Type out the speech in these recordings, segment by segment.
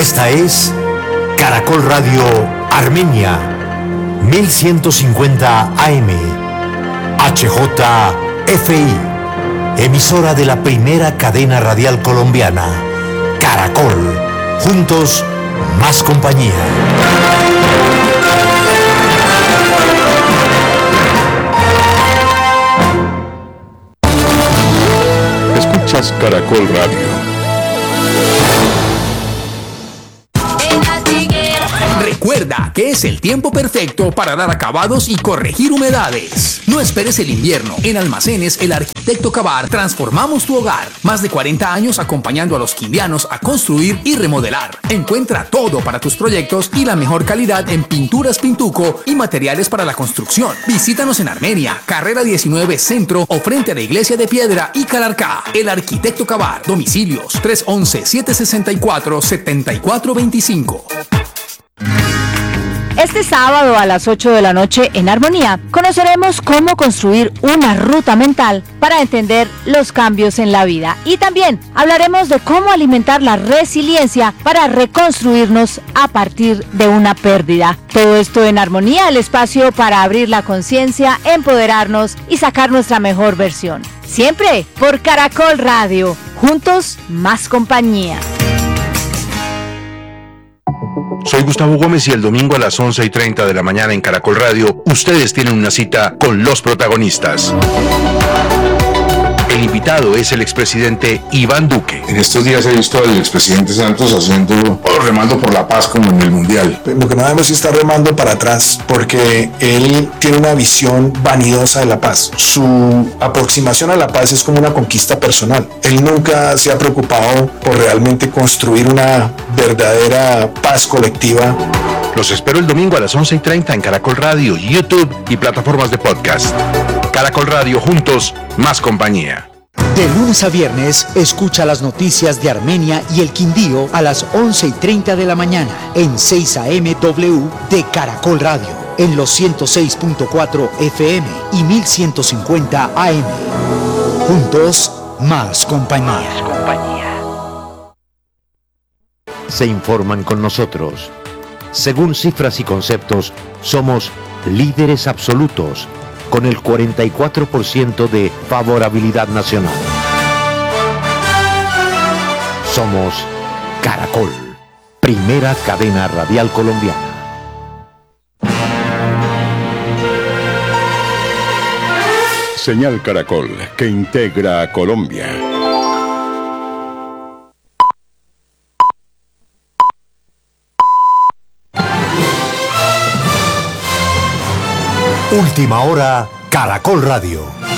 Esta es Caracol Radio Armenia, 1150 AM, HJFI, emisora de la primera cadena radial colombiana, Caracol, juntos más compañía. Escuchas Caracol Radio. Recuerda que es el tiempo perfecto para dar acabados y corregir humedades. No esperes el invierno. En Almacenes El Arquitecto Cabar transformamos tu hogar. Más de 40 años acompañando a los quindianos a construir y remodelar. Encuentra todo para tus proyectos y la mejor calidad en pinturas Pintuco y materiales para la construcción. Visítanos en Armenia, Carrera 19 Centro o frente a la Iglesia de Piedra y Calarcá. El Arquitecto Cabar. Domicilios 311-764-7425. Este sábado a las 8 de la noche en Armonía conoceremos cómo construir una ruta mental para entender los cambios en la vida y también hablaremos de cómo alimentar la resiliencia para reconstruirnos a partir de una pérdida. Todo esto en Armonía, el espacio para abrir la conciencia, empoderarnos y sacar nuestra mejor versión. Siempre por Caracol Radio, juntos más compañía. Soy Gustavo Gómez y el domingo a las 11:30 de la mañana en Caracol Radio, ustedes tienen una cita con los protagonistas. El invitado es el expresidente Iván Duque. En estos días he visto al expresidente Santos remando por la paz como en el Mundial. Lo que no debemos es estar remando para atrás, porque él tiene una visión vanidosa de la paz. Su aproximación a la paz es como una conquista personal. Él nunca se ha preocupado por realmente construir una verdadera paz colectiva. Los espero el domingo a las 11:30 en Caracol Radio, YouTube y plataformas de podcast. Caracol Radio, juntos, más compañía. De lunes a viernes, escucha las noticias de Armenia y el Quindío a las 11:30 de la mañana en 6 AM W de Caracol Radio, en los 106.4 FM y 1150 AM. Juntos, más compañía. Se informan con nosotros. Según cifras y conceptos, somos líderes absolutos, con el 44% de favorabilidad nacional. Somos Caracol, primera cadena radial colombiana. Señal Caracol, que integra a Colombia. Última hora, Caracol Radio.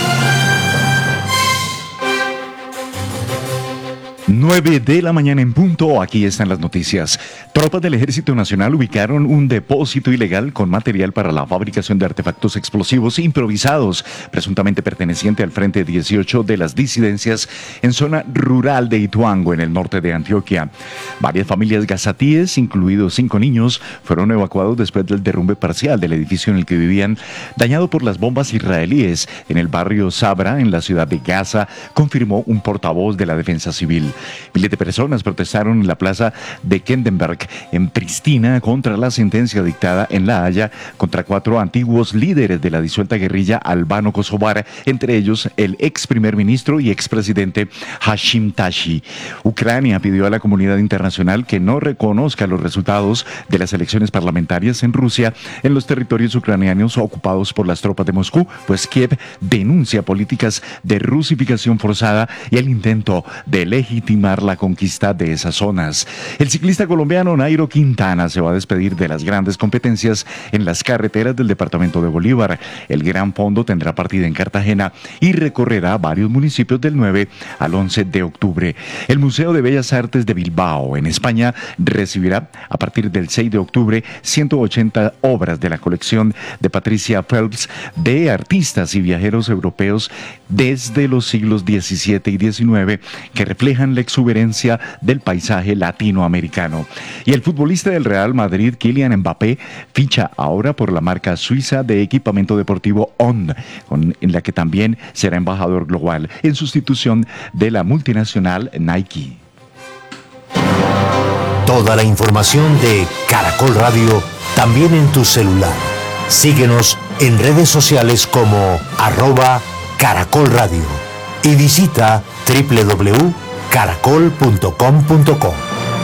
9 de la mañana en punto, aquí están las noticias. Tropas del Ejército Nacional ubicaron un depósito ilegal con material para la fabricación de artefactos explosivos improvisados, presuntamente perteneciente al Frente 18 de las disidencias en zona rural de Ituango, en el norte de Antioquia. Varias familias gazatíes, incluidos 5 niños, fueron evacuados después del derrumbe parcial del edificio en el que vivían, dañado por las bombas israelíes en el barrio Sabra, en la ciudad de Gaza, confirmó un portavoz de la Defensa Civil. Miles de personas protestaron en la plaza de Kendenberg, en Pristina, contra la sentencia dictada en La Haya contra 4 antiguos líderes de la disuelta guerrilla albano-kosovar, entre ellos el ex primer ministro y expresidente Hashim Tashi. Ucrania pidió a la comunidad internacional que no reconozca los resultados de las elecciones parlamentarias en Rusia, en los territorios ucranianos ocupados por las tropas de Moscú, pues Kiev denuncia políticas de rusificación forzada y el intento de legitimar la conquista de esas zonas. El ciclista colombiano Nairo Quintana se va a despedir de las grandes competencias en las carreteras del departamento de Bolívar. El Gran Fondo tendrá partida en Cartagena y recorrerá varios municipios del 9 al 11 de octubre. El Museo de Bellas Artes de Bilbao, en España, recibirá a partir del 6 de octubre 180 obras de la colección de Patricia Phelps de artistas y viajeros europeos desde los siglos XVII y XIX que reflejan la exuberancia del paisaje latinoamericano. Y el futbolista del Real Madrid, Kylian Mbappé, ficha ahora por la marca suiza de equipamiento deportivo On, en la que también será embajador global en sustitución de la multinacional Nike. Toda la información de Caracol Radio también en tu celular. Síguenos en redes sociales como @Caracol Radio y visita www.caracol.com.co.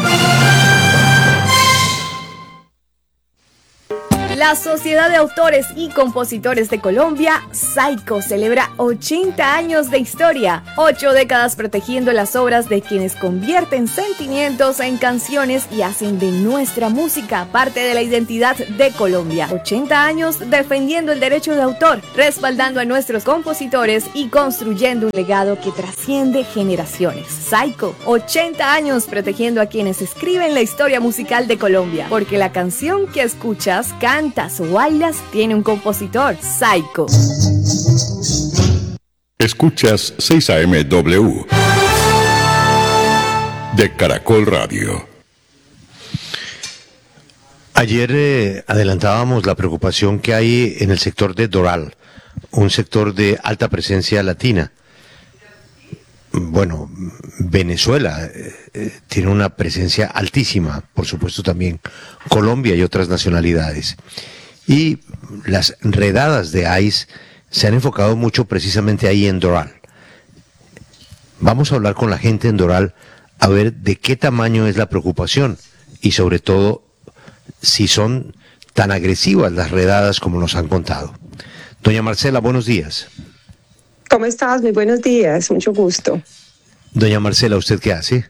La Sociedad de Autores y Compositores de Colombia, SAICO, celebra 80 años de historia, 8 décadas protegiendo las obras de quienes convierten sentimientos en canciones y hacen de nuestra música parte de la identidad de Colombia. 80 años defendiendo el derecho de autor, respaldando a nuestros compositores y construyendo un legado que trasciende generaciones. SAICO, 80 años protegiendo a quienes escriben la historia musical de Colombia, porque la canción que escuchas, cantas o bailas tiene un compositor. SAICO. Escuchas 6am de Caracol Radio. Ayer adelantábamos la preocupación que hay en el sector de Doral, un sector de alta presencia latina. Bueno, Venezuela tiene una presencia altísima, por supuesto también Colombia y otras nacionalidades. Y las redadas de ICE se han enfocado mucho precisamente ahí en Doral. Vamos a hablar con la gente en Doral a ver de qué tamaño es la preocupación y sobre todo si son tan agresivas las redadas como nos han contado. Doña Marcela, buenos días. ¿Cómo estás? Muy buenos días, mucho gusto. Doña Marcela, ¿usted qué hace?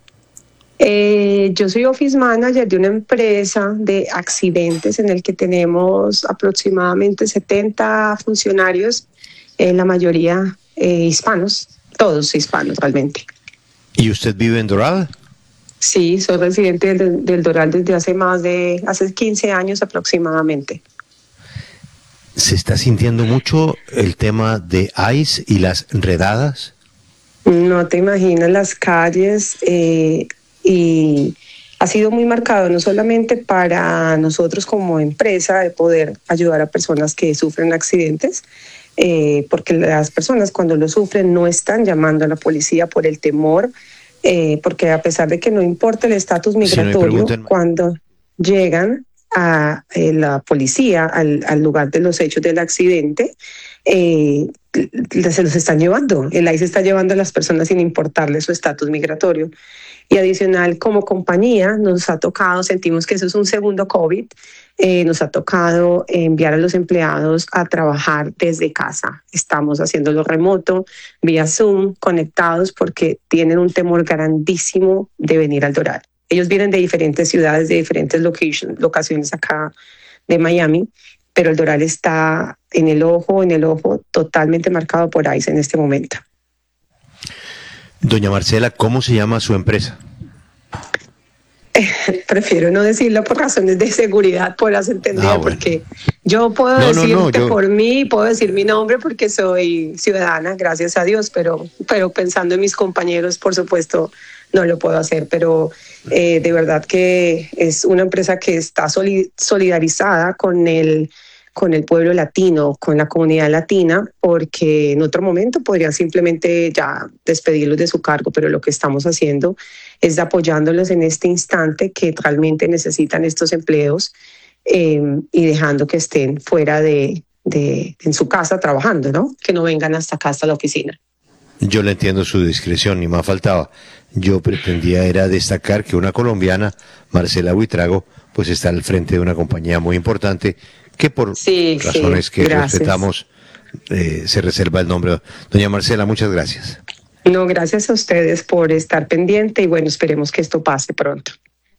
Yo soy office manager de una empresa de accidentes en el que tenemos aproximadamente 70 funcionarios, la mayoría hispanos, todos hispanos realmente. ¿Y usted vive en Doral? Sí, soy residente del Doral desde hace 15 años aproximadamente. ¿Se está sintiendo mucho el tema de ICE y las redadas? No te imaginas las calles y ha sido muy marcado no solamente para nosotros como empresa de poder ayudar a personas que sufren accidentes, porque las personas cuando lo sufren no están llamando a la policía por el temor, porque a pesar de que no importa el estatus migratorio, cuando llegan a la policía al lugar de los hechos del accidente, se los están llevando. El ICE está llevando a las personas sin importarle su estatus migratorio. Y adicional, como compañía, nos ha tocado, sentimos que eso es un segundo COVID, nos ha tocado enviar a los empleados a trabajar desde casa. Estamos haciéndolo remoto, vía Zoom, conectados, porque tienen un temor grandísimo de venir al Doral. Ellos vienen de diferentes ciudades, de diferentes locaciones acá de Miami, pero el Doral está en el ojo totalmente marcado por ICE en este momento. Doña Marcela, ¿cómo se llama su empresa? Prefiero no decirlo por razones de seguridad, podrás entender, bueno. Porque yo puedo decirte por mí, puedo decir mi nombre porque soy ciudadana, gracias a Dios, pero pensando en mis compañeros, por supuesto, no lo puedo hacer, pero de verdad que es una empresa que está solidarizada con el pueblo latino, con la comunidad latina, porque en otro momento podrían simplemente ya despedirlos de su cargo, pero lo que estamos haciendo es apoyándolos en este instante que realmente necesitan estos empleos y dejando que estén fuera en su casa trabajando, ¿no? Que no vengan hasta acá, hasta la oficina. Yo le entiendo su discreción, ni más faltaba. Yo pretendía era destacar que una colombiana, Marcela Buitrago, pues está al frente de una compañía muy importante que por razones que respetamos se reserva el nombre. Doña Marcela, muchas gracias. No, gracias a ustedes por estar pendiente y bueno, esperemos que esto pase pronto.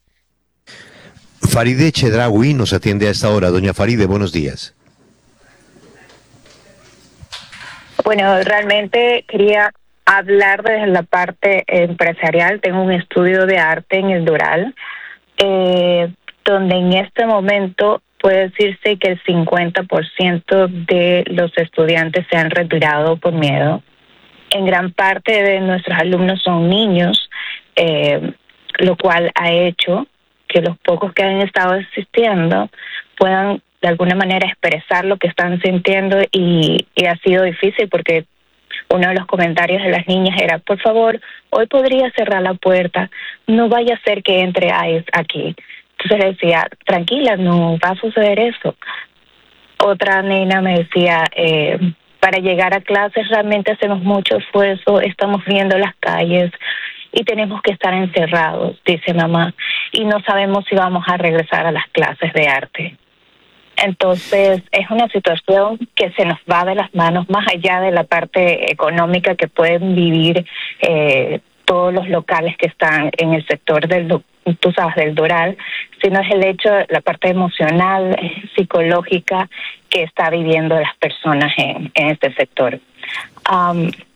Faride Chedraui nos atiende a esta hora. Doña Faride, buenos días. Bueno, realmente quería hablar desde la parte empresarial. Tengo un estudio de arte en el Doral, donde en este momento puede decirse que el 50% de los estudiantes se han retirado por miedo. En gran parte de nuestros alumnos son niños, lo cual ha hecho que los pocos que han estado asistiendo puedan de alguna manera expresar lo que están sintiendo y ha sido difícil porque uno de los comentarios de las niñas era, por favor, hoy podría cerrar la puerta, no vaya a ser que entre ICE aquí. Entonces le decía, tranquila, no va a suceder eso. Otra nena me decía, para llegar a clases realmente hacemos mucho esfuerzo, estamos viendo las calles y tenemos que estar encerrados, dice mamá, y no sabemos si vamos a regresar a las clases de arte. Entonces es una situación que se nos va de las manos, más allá de la parte económica que pueden vivir todos los locales que están en el sector del Doral, sino es el hecho, la parte emocional, psicológica que está viviendo las personas en este sector.